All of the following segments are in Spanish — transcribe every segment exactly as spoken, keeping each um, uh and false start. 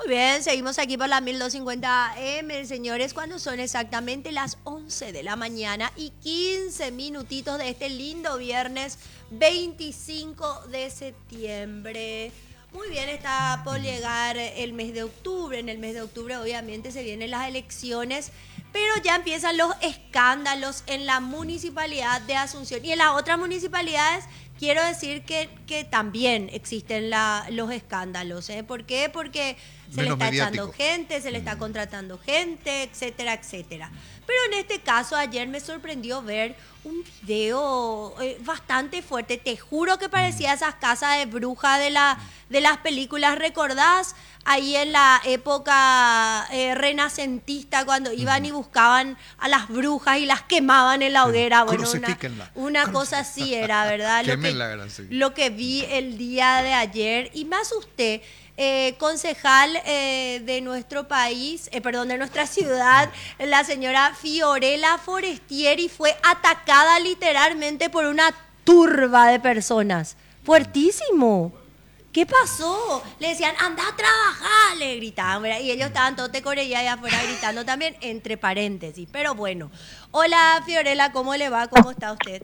Muy bien, seguimos aquí por la mil doscientos cincuenta A M, señores, cuando son exactamente las once de la mañana y quince minutitos de este lindo viernes veinticinco de septiembre. Muy bien, está por llegar el mes de octubre. En el mes de octubre obviamente se vienen las elecciones, pero ya empiezan los escándalos en la municipalidad de Asunción y en las otras municipalidades. Quiero decir que, que también existen la, los escándalos. ¿eh? ¿Por qué? Porque se Menos le está mediático. echando gente, se le está contratando gente, etcétera, etcétera. Pero en este caso ayer me sorprendió ver un video eh, bastante fuerte. Te juro que parecía esas casas de brujas de, la, de las películas. ¿Recordás? Ahí en la época eh, renacentista, cuando iban y buscaban a las brujas y las quemaban en la hoguera. Bueno, una, una cosa así era, ¿verdad? Lo que, lo que vi el día de ayer y me asusté. Eh, concejal eh, de nuestro país, eh, perdón, de nuestra ciudad, la señora Fiorella Forestieri fue atacada literalmente por una turba de personas. Fuertísimo. ¿Qué pasó? Le decían, anda a trabajar, le gritaban, ¿verdad? Y ellos estaban todos tecorellados allá afuera gritando también, entre paréntesis. Pero bueno. Hola, Fiorella, ¿cómo le va? ¿Cómo está usted?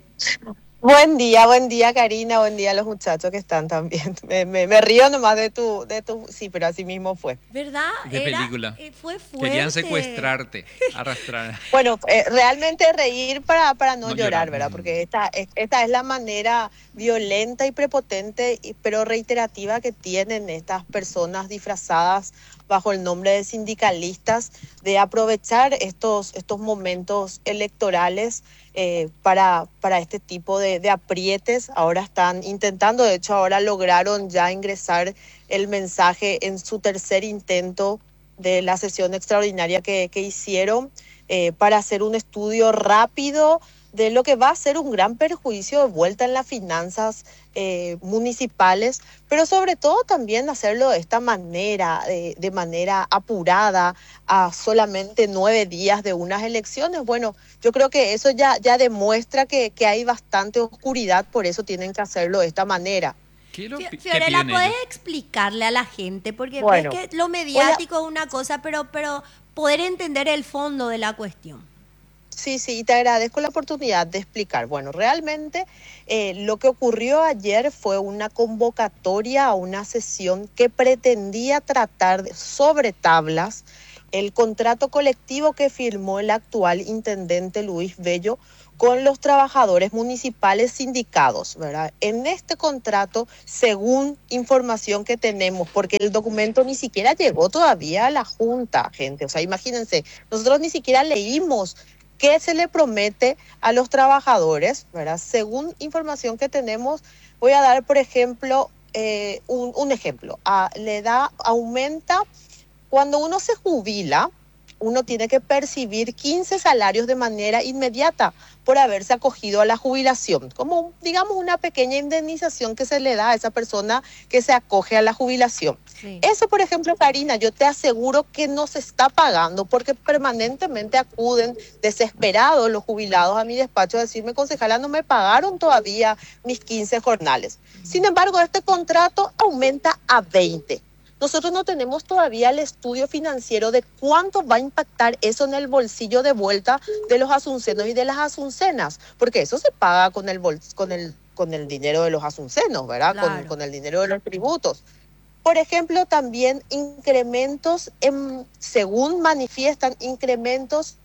Buen día, buen día, Karina, buen día a los muchachos que están también. Me, me, me río nomás de tu, de tu, sí, pero así mismo fue. ¿Verdad? De Era, película. Eh, fue fuerte. Querían secuestrarte, arrastrar. Bueno, eh, realmente reír para, para no, No llorar, llorar. ¿verdad? Porque esta, esta es la manera violenta y prepotente, y- pero reiterativa que tienen estas personas disfrazadas bajo el nombre de sindicalistas de aprovechar estos, estos momentos electorales eh, para, para este tipo de, de aprietes. Ahora están intentando, de hecho ahora lograron ya ingresar el mensaje en su tercer intento de la sesión extraordinaria que, que hicieron eh, para hacer un estudio rápido de lo que va a ser un gran perjuicio de vuelta en las finanzas eh, municipales, pero sobre todo también hacerlo de esta manera, de, de manera apurada, a solamente nueve días de unas elecciones. Bueno, yo creo que eso ya, ya demuestra que, que hay bastante oscuridad, por eso tienen que hacerlo de esta manera. ¿Qué lo, qué Fiorella, piden ¿puedes ellos? explicarle a la gente? Porque Bueno, ves que lo mediático es una cosa, pero, pero poder entender el fondo de la cuestión. Sí, sí, y te agradezco la oportunidad de explicar. Bueno, realmente eh, lo que ocurrió ayer fue una convocatoria a una sesión que pretendía tratar de- sobre tablas el contrato colectivo que firmó el actual intendente Luis Bello con los trabajadores municipales sindicados, ¿verdad? En este contrato, según información que tenemos, porque el documento ni siquiera llegó todavía a la Junta, gente, o sea, imagínense, nosotros ni siquiera leímos qué se le promete a los trabajadores, ¿verdad? Según información que tenemos, voy a dar, por ejemplo, eh, un, un ejemplo. Ah, le da, aumenta, cuando uno se jubila, uno tiene que percibir quince salarios de manera inmediata por haberse acogido a la jubilación, como digamos una pequeña indemnización que se le da a esa persona que se acoge a la jubilación. Sí. Eso, por ejemplo, Karina, yo te aseguro que no se está pagando porque permanentemente acuden desesperados los jubilados a mi despacho a decirme, concejala, no me pagaron todavía mis quince jornales. Sin embargo, este contrato aumenta a veinte. Nosotros no tenemos todavía el estudio financiero de cuánto va a impactar eso en el bolsillo de vuelta de los asuncenos y de las asuncenas, porque eso se paga con el, bol- con el, con el dinero de los asuncenos, ¿verdad? Claro. Con, con el dinero de los tributos. Por ejemplo, también incrementos, en, según manifiestan, incrementos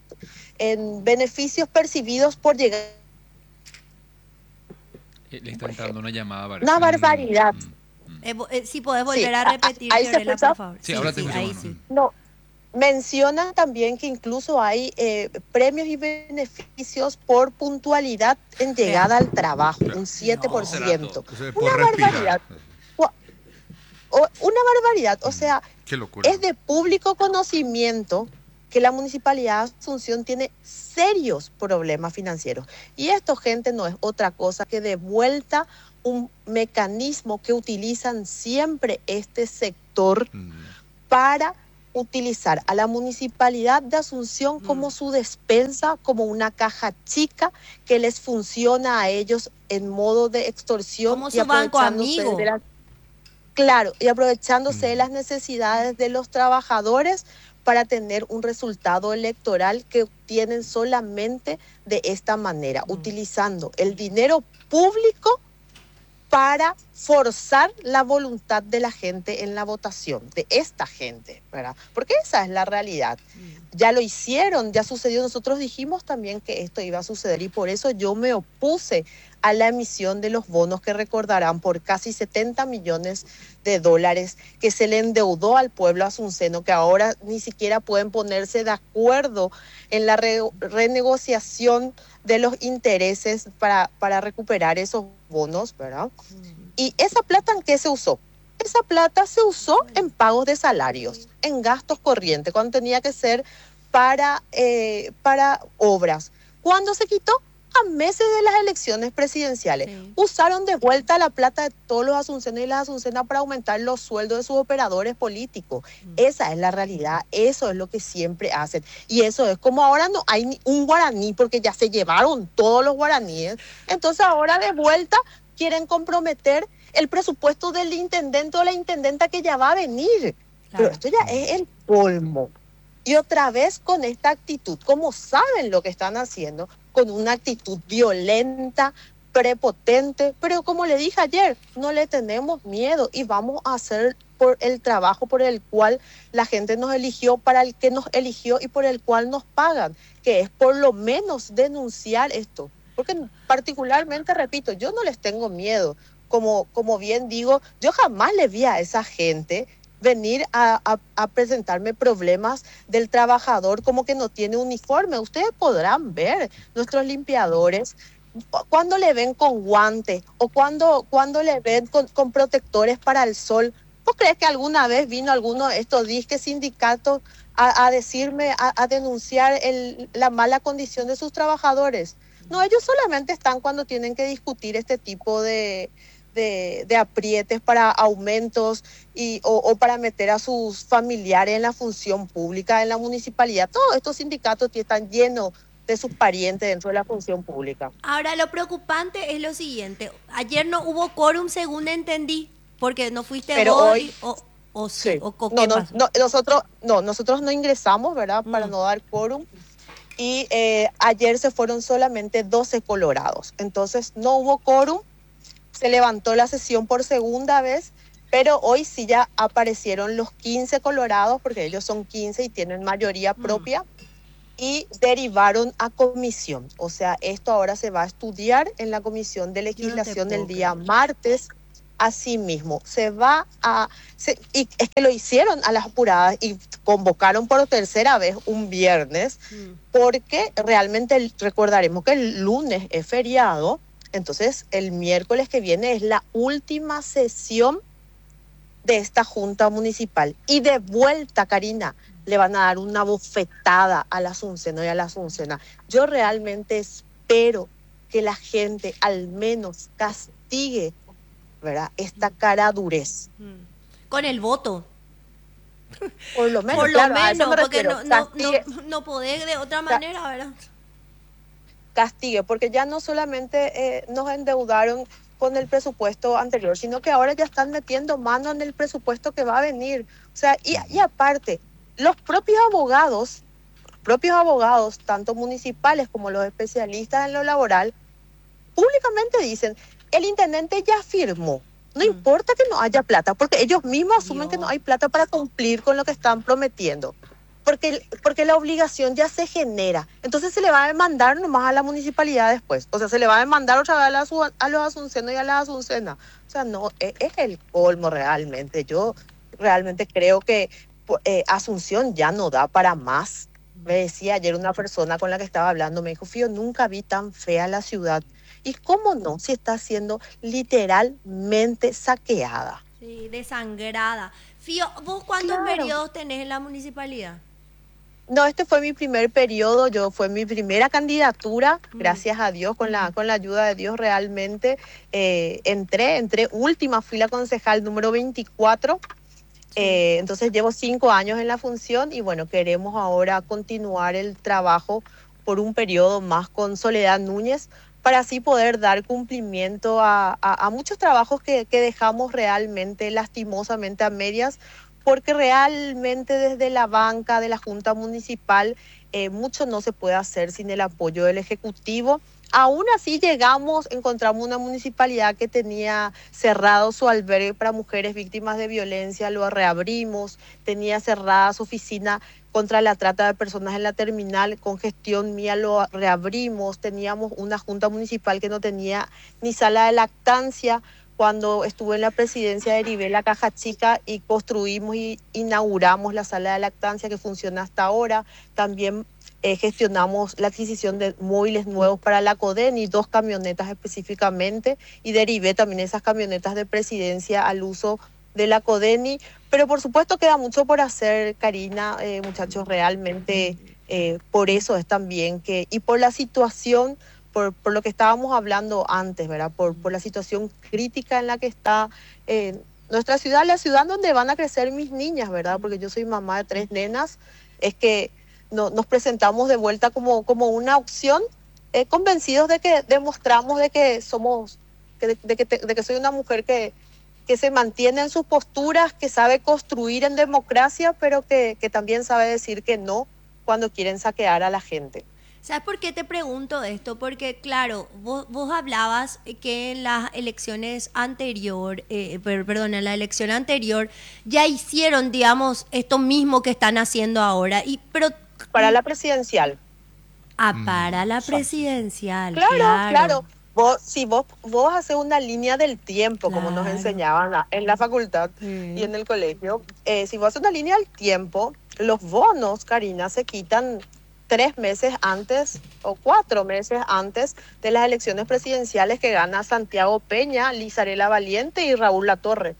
en beneficios percibidos por llegar. Eh, Le está entrando una llamada. parece. Una barbaridad. Mm, mm, mm. Eh, vo- eh, si podés volver Sí, a a- a- repetir, ahí se Fiorella, escucha. por favor. Sí, ahora te escucho ahí más. sí. No, menciona también que incluso hay eh, premios y beneficios por puntualidad en llegada al trabajo, un siete por ciento. O sea, Una por respirar. barbaridad. Gua- o- Una barbaridad. O sea, Qué locura. es de público conocimiento que la Municipalidad de Asunción tiene serios problemas financieros. Y esto, gente, no es otra cosa que de vuelta un mecanismo que utilizan siempre este sector Mm. para utilizar a la Municipalidad de Asunción como su despensa, como una caja chica que les funciona a ellos en modo de extorsión Como y su banco aprovechándose amigo. de la- Claro, y aprovechándose de las necesidades de los trabajadores para tener un resultado electoral que obtienen solamente de esta manera, Mm. utilizando el dinero público para forzar la voluntad de la gente en la votación, de esta gente, ¿verdad? Porque esa es la realidad. Ya lo hicieron, ya sucedió. Nosotros dijimos también que esto iba a suceder y por eso yo me opuse a la emisión de los bonos que recordarán por casi setenta millones de dólares que se le endeudó al pueblo asunceno, que ahora ni siquiera pueden ponerse de acuerdo en la re renegociación de los intereses para, para recuperar esos bonos, ¿verdad? ¿Y esa plata en qué se usó? Esa plata se usó en pagos de salarios, en gastos corrientes, cuando tenía que ser para, eh, para obras. ¿Cuándo se quitó? A meses de las elecciones presidenciales. Sí. Usaron de vuelta la plata de todos los asuncenos y las asuncenas para aumentar los sueldos de sus operadores políticos. Mm. Esa es la realidad, eso es lo que siempre hacen. Y eso es como ahora no hay ni un guaraní porque ya se llevaron todos los guaraníes. Entonces ahora de vuelta quieren comprometer el presupuesto del intendente o la intendenta que ya va a venir. Claro. Pero esto ya es el colmo. Y otra vez con esta actitud, como saben lo que están haciendo, con una actitud violenta, prepotente, pero como le dije ayer, no le tenemos miedo y vamos a hacer por el trabajo por el cual la gente nos eligió, para el que nos eligió y por el cual nos pagan, que es por lo menos denunciar esto. Porque particularmente, repito, yo no les tengo miedo. Como, como bien digo, yo jamás le vi a esa gente venir a, a, a presentarme problemas del trabajador como que no tiene uniforme. Ustedes podrán ver nuestros limpiadores cuando le ven con guantes o cuando, cuando le ven con, con protectores para el sol. ¿Vos crees que alguna vez vino alguno de estos disques sindicatos a, a decirme, a, a denunciar el, la mala condición de sus trabajadores? No, ellos solamente están cuando tienen que discutir este tipo de... De, de aprietes para aumentos y, o, o para meter a sus familiares en la función pública, en la municipalidad. Todos estos sindicatos están llenos de sus parientes dentro de la función pública. Ahora, lo preocupante es lo siguiente. Ayer no hubo quórum, según entendí, porque no fuiste Pero vos hoy, y, o, o, sí. o, o no, ¿qué no, pasó? no, nosotros, no, nosotros no ingresamos, ¿verdad? Mm. Para no dar quórum. Y eh, ayer se fueron solamente doce colorados. Entonces no hubo quórum. Se levantó la sesión por segunda vez, pero hoy sí ya aparecieron los quince colorados, porque ellos son quince y tienen mayoría propia, mm. y derivaron a comisión. O sea, esto ahora se va a estudiar en la Comisión de Legislación no el día creer. martes. Asimismo, se va a... Se, y es que lo hicieron a las apuradas y convocaron por tercera vez un viernes, mm. porque realmente recordaremos que el lunes es feriado. Entonces, el miércoles que viene es la última sesión de esta junta municipal. Y de vuelta, Karina, le van a dar una bofetada a la Asuncena y a la Asuncena. Yo realmente espero que la gente al menos castigue, ¿verdad?, esta cara durez. Con el voto. Por lo menos, Por lo claro, menos, porque no, no, no, castigue, no podés de otra manera, ¿verdad? Castigue, porque ya no solamente eh, nos endeudaron con el presupuesto anterior, sino que ahora ya están metiendo mano en el presupuesto que va a venir. O sea, y, y aparte, los propios abogados, propios abogados, tanto municipales como los especialistas en lo laboral, públicamente dicen, el intendente ya firmó, no mm. importa que no haya plata, porque ellos mismos asumen Dios. que no hay plata para cumplir con lo que están prometiendo. Porque, porque la obligación ya se genera. Entonces se le va a demandar nomás a la municipalidad después. O sea, se le va a demandar otra vez a, la, a los asuncenos y a las asuncenas. O sea, no, es, es el colmo realmente. Yo realmente creo que eh, Asunción ya no da para más. Me decía ayer una persona con la que estaba hablando, me dijo, Fío, nunca vi tan fea la ciudad. ¿Y cómo no? Si está siendo literalmente saqueada. Sí, desangrada. Fío, ¿vos cuántos claro. periodos tenés en la municipalidad? No, este fue mi primer periodo, yo fue mi primera candidatura, mm. gracias a Dios, con la, con la ayuda de Dios realmente eh, entré, entré última, fui la concejal número veinticuatro, sí. eh, entonces llevo cinco años en la función y bueno, queremos ahora continuar el trabajo por un periodo más con Soledad Núñez para así poder dar cumplimiento a, a, a muchos trabajos que, que dejamos realmente lastimosamente a medias, porque realmente desde la banca de la Junta Municipal eh, mucho no se puede hacer sin el apoyo del Ejecutivo. Aún así llegamos, encontramos una municipalidad que tenía cerrado su albergue para mujeres víctimas de violencia, lo reabrimos, tenía cerrada su oficina contra la trata de personas en la terminal, con gestión mía lo reabrimos, teníamos una junta municipal que no tenía ni sala de lactancia cuando estuve en la presidencia de Rivela Caja Chica y construimos y inauguramos la sala de lactancia que funciona hasta ahora. También eh, gestionamos la adquisición de móviles nuevos para la CODENI, dos camionetas específicamente, y derivé también esas camionetas de presidencia al uso de la CODENI. Pero por supuesto queda mucho por hacer, Karina, eh, muchachos, realmente eh, por eso es también que, y por la situación, por, por lo que estábamos hablando antes, ¿verdad? Por, por la situación crítica en la que está eh, nuestra ciudad, la ciudad donde van a crecer mis niñas, ¿verdad? Porque yo soy mamá de tres nenas, es que no, nos presentamos de vuelta como, como una opción, eh, convencidos de que demostramos de que somos, que, de, de, que te, de que soy una mujer que que se mantiene en sus posturas, que sabe construir en democracia, pero que, que también sabe decir que no cuando quieren saquear a la gente. ¿Sabes por qué te pregunto esto? Porque, claro, vos, vos hablabas que en las elecciones anterior, eh, per, perdón, en la elección anterior ya hicieron, digamos, esto mismo que están haciendo ahora. Y, pero para la presidencial. Ah, para la presidencial. Claro, claro. claro. Vos, si vos, vos haces una línea del tiempo, claro, como nos enseñaban en la facultad sí. y en el colegio, eh, si vos haces una línea del tiempo, los bonos, Karina, se quitan tres meses antes o cuatro meses antes de las elecciones presidenciales que gana Santiago Peña, Lizarela Valiente y Raúl Latorre.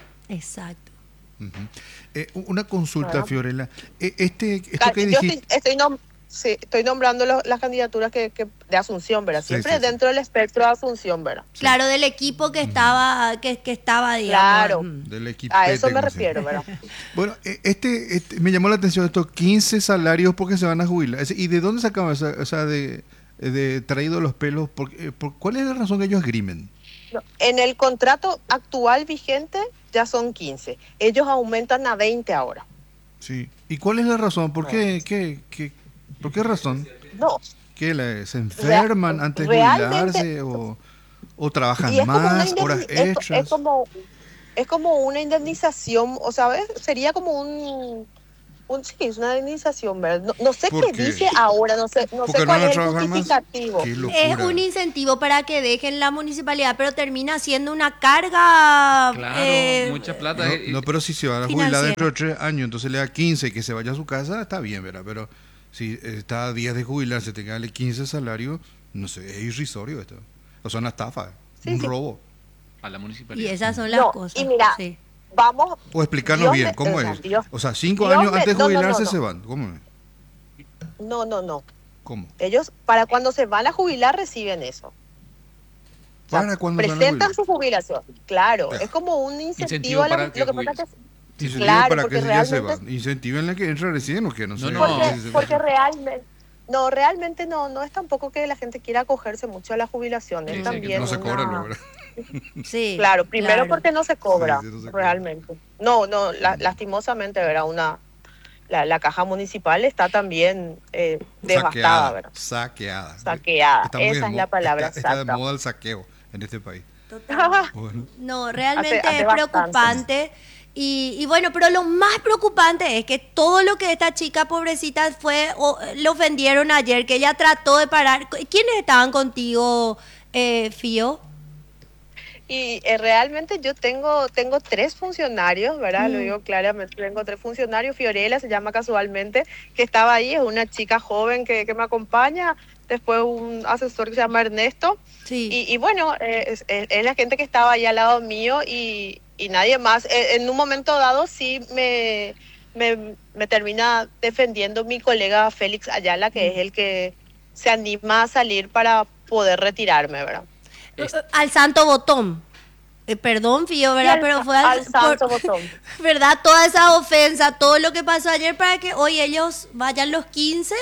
Exacto. Uh-huh. eh, una consulta, bueno. Fiorella. Eh, este, esto Car- que yo dijiste... estoy, estoy nom- Sí, estoy nombrando lo, las candidaturas que, que de Asunción, ¿verdad? Siempre sí, sí, dentro sí. del espectro de Asunción, ¿verdad? Sí. Claro, del equipo que estaba, que, que estaba, digamos. Claro, del equipo a eso me refiero, ¿verdad? Bueno, este, este, me llamó la atención estos quince salarios porque se van a jubilar. ¿Y de dónde sacaban esa, o sea, de, de traído los pelos? ¿Por, por, ¿Cuál es la razón que ellos esgrimen? No, en el contrato actual vigente ya son quince. Ellos aumentan a veinte ahora. Sí. ¿Y cuál es la razón? ¿Por qué, qué, qué, ¿por qué razón? No. ¿Que la, se enferman Real, antes de jubilarse o, o trabajan más, horas extras? Es, es, como, es como una indemnización, o sea, sería como un... un sí, es una indemnización, ¿verdad? No, no sé qué, qué dice ahora, no sé, no sé cuál no es el justificativo. Es un incentivo para que dejen la municipalidad, pero termina siendo una carga... Claro, eh, mucha plata. No, no, pero si se van a jubilar dentro de tres años, entonces le da quince y que se vaya a su casa, está bien, ¿verdad? Pero... si está a días de jubilarse, te darle quince salarios, no sé, es irrisorio esto. O sea, una estafa, sí, un sí. robo. A la municipalidad. Y esas son las no, cosas. Y mira, sí. vamos... O explicarnos Dios bien, me, ¿cómo o es? Dios, o sea, cinco Dios años me, antes de jubilarse no, no, no, se no. van. ¿Cómo es? No, no, no. ¿Cómo? Ellos, para cuando se van a jubilar, reciben eso. O sea, ¿Para cuando presentan su jubilación. Claro, ya. Es como un incentivo, incentivo a la, para lo que, que pasa es que... Incentivo claro, para porque que realmente... ya se van. Incentiven que entra recién o que no, no sé. No, porque, no. porque realmente... No, realmente no, no es tampoco que la gente quiera acogerse mucho a la jubilación. Es sí, también sí, no se una... cobra, ¿no? Sí, claro, primero claro. porque no se cobra, sí, sí, no se realmente. Cobra. No, no, la, lastimosamente, ¿verdad? Una, la, la caja municipal está también eh, devastada, saqueada, ¿verdad? Saqueada. Saqueada, está muy esa es mo- la palabra está, exacta. está de moda el saqueo en este país. Bueno. No, realmente hace, hace es preocupante. Bastante. Y, y bueno, pero lo más preocupante es que todo lo que esta chica pobrecita fue, o, le ofendieron ayer, que ella trató de parar. ¿Quiénes estaban contigo, eh, Fío? Y eh, realmente yo tengo tengo tres funcionarios, ¿verdad? Mm. Lo digo claramente, tengo tres funcionarios. Fiorella se llama casualmente, que estaba ahí, es una chica joven que, que me acompaña. Después un asesor que se llama Ernesto. Sí. Y, y bueno, eh, es, es la gente que estaba ahí al lado mío y, y nadie más. Eh, en un momento dado sí me, me, me termina defendiendo mi colega Félix Ayala, que mm. es el que se anima a salir para poder retirarme, ¿verdad? Al santo botón. Eh, perdón, Fío, ¿verdad? Al, Pero fue al, al santo por, botón. ¿verdad? Toda esa ofensa, todo lo que pasó ayer para que hoy ellos vayan los quince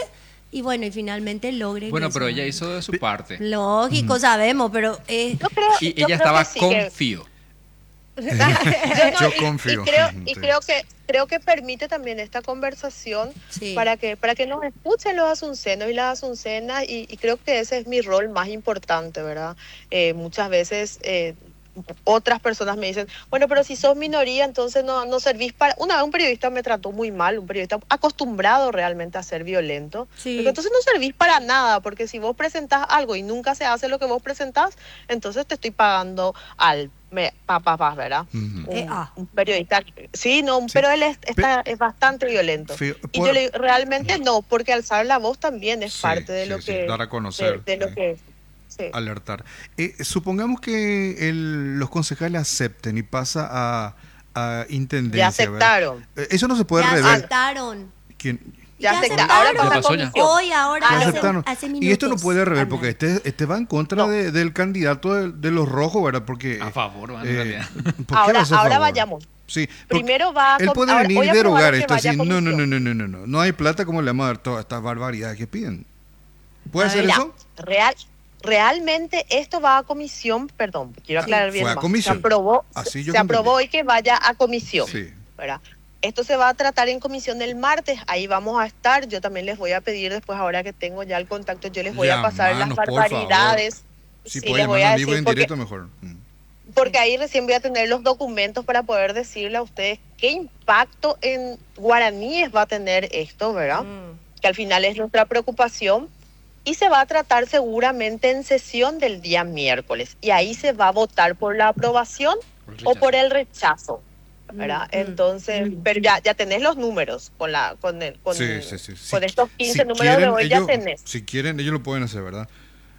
Y bueno, y finalmente logre. Bueno, que pero eso- ella hizo de su parte. Lógico, sabemos, pero eh, Yo creo, Y yo ella creo estaba que sí, que- confío. Yo, no, Yo y- confío. Y creo, y Sí. creo que creo que permite también esta conversación Sí. para que para que nos escuchen los asuncenos y las asuncenas y, y creo que ese es mi rol más importante, ¿verdad? Eh, muchas veces eh, otras personas me dicen, bueno, pero si sos minoría, entonces no, no servís para... Una vez un periodista me trató muy mal, un periodista acostumbrado realmente a ser violento. Sí. Dijo, entonces no servís para nada, porque si vos presentás algo y nunca se hace lo que vos presentás, entonces te estoy pagando al me, papá, pa, ¿verdad? Ujú. Un, Eh, ah. un periodista, sí, no, Sí. pero él es, está, es bastante violento. Fí- Y por- yo le digo, realmente no, porque alzar la voz también es Sí, parte de sí, lo sí, que... dar a conocer, De, de lo sí. que... Sí. Alertar. Eh, supongamos que el- los concejales acepten y pasa a, a intendencia. Ya ¿verdad? aceptaron. Eh, Eso no se puede ya rever. aceptaron. ¿Quién? Ya Ya aceptaron. aceptaron. Ahora Ya pasa pasó a ya. comisión. Hoy, ahora, Ah, Ya no. hace, aceptaron. hace Y minutos. esto no puede rever Ana. porque este, este va en contra No. de- del candidato de, de los rojos, ¿verdad? Porque, A favor, van, en eh, realidad. ¿por qué Ahora- va a ser a ahora favor? vayamos. Sí, porque Primero va a él com- puede ahora- venir hoy y aprobaron derogar que esto vaya a así. No, no, no, comisión. no, no, no, no. No hay plata como le vamos a dar todas estas barbaridades que piden. ¿Puede A hacer ver, eso? Real, realmente esto va a comisión, perdón, quiero aclarar bien Fue a más. comisión. Se aprobó, Así yo se aprobó comprendí. hoy que vaya a comisión. Sí. ¿Verdad? Esto se va a tratar en comisión el martes, ahí vamos a estar. Yo también les voy a pedir después, ahora que tengo ya el contacto, yo les voy a pasar las Llamanos, por barbaridades. Si Sí, puede les voy llamar a en vivo y decir en porque- directo, mejor. Mm. porque ahí recién voy a tener los documentos para poder decirle a ustedes qué impacto en guaraníes va a tener esto, ¿verdad? Mm. Que al final es nuestra preocupación, y se va a tratar seguramente en sesión del día miércoles, y ahí se va a votar por la aprobación Por el o por rechazo. el rechazo, ¿verdad? Mm, mm, Entonces, mm. pero ya, ya tenés los números con la con el, con, Sí, sí, sí. Si- con estos quince si números de quieren, hoy ellos- ya tenés. Si quieren, ellos lo pueden hacer, ¿verdad?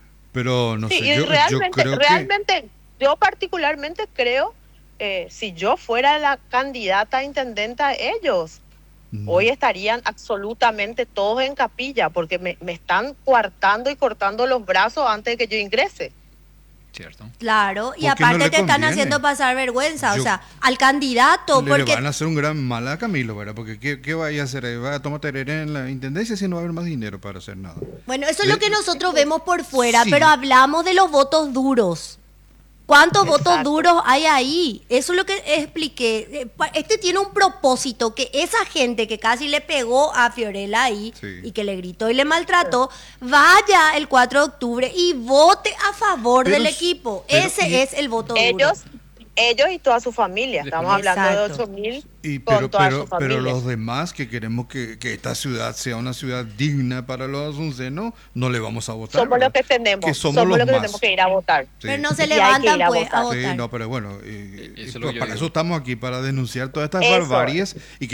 Pero no Sí, sé, y yo, yo realmente, creo realmente, yo particularmente creo, eh, si yo fuera la candidata a intendenta, ellos que... Mm. hoy estarían absolutamente todos en capilla, porque me, me están coartando y cortando los brazos antes de que yo ingrese. Cierto. Claro, y Porque no aparte le te están conviene. haciendo pasar vergüenza, Yo- o sea, al candidato, Le porque van a hacer un gran mal a Camilo, ¿verdad? Porque ¿qué, qué vaya a hacer? ahí? ¿Va a tomar tereré en la intendencia si no va a haber más dinero para hacer nada? bueno, eso es Le- lo que nosotros vemos por fuera, Sí. pero hablamos de los votos duros. ¿Cuántos votos Exacto. duros hay ahí? Eso es lo que expliqué. Eh, pa- Este tiene un propósito, que esa gente que casi le pegó a Fiorella ahí Sí. y que le gritó y le maltrató, vaya el cuatro de octubre y vote a favor Pero del s- equipo. pero Ese y- es el voto duro. Ellos, ellos y toda su familia. Estamos hablando de Exacto. ocho mil Y, con pero, toda pero, su familia. pero los demás que queremos que, que esta ciudad sea una ciudad digna para los asuncenos, no le vamos a votar. somos los ¿verdad? que tenemos, Que somos somos los los que más. tenemos que ir a votar. Sí. Pero no se Y hay que levantan ir a pues a votar. votar. Sí, no, pero bueno, y- Eso y es lo pues que yo para digo. eso estamos aquí, para denunciar todas estas Eso. barbaries y que